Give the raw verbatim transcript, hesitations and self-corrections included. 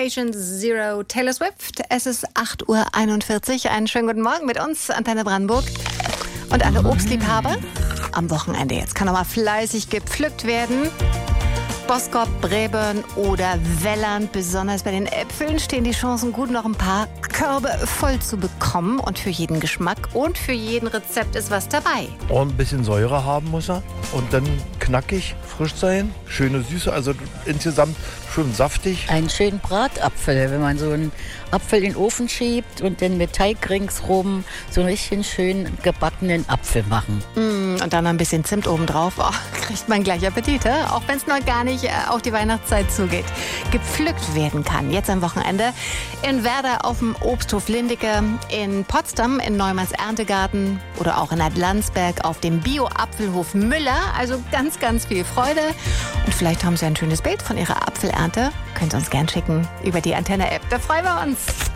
Patient Zero, Taylor Swift. Es ist acht Uhr einundvierzig. Einen schönen guten Morgen mit uns, Antenne Brandenburg. Und alle Obstliebhaber, am Wochenende jetzt kann noch mal fleißig gepflückt werden. Boskop, Braeburn oder Welland. Besonders bei den Äpfeln stehen die Chancen gut, noch ein paar Körbe voll zu bekommen. Und für jeden Geschmack und für jeden Rezept ist was dabei. Und ein bisschen Säure haben muss er. Und dann knackig, frisch sein. Schöne Süße, also insgesamt schön saftig. Einen schönen Bratapfel, wenn man so einen Apfel in den Ofen schiebt und dann mit Teig ringsrum so einen richtig schön gebackenen Apfel machen. Mm, und dann ein bisschen Zimt obendrauf. Oh, kriegt man gleich Appetit, he? Auch wenn es noch gar nicht äh, auf die Weihnachtszeit zugeht. Gepflückt werden kann. Jetzt am Wochenende in Werder auf dem Obsthof Lindecke, in Potsdam in Neumanns Erntegarten oder auch in Adlandsberg auf dem Bio-Apfelhof Müller. Also ganz, ganz viel Freude. Und vielleicht haben Sie ein schönes Bild von Ihrer Apfelernte. Könnt ihr uns gern schicken über die Antenne-App. Da freuen wir uns.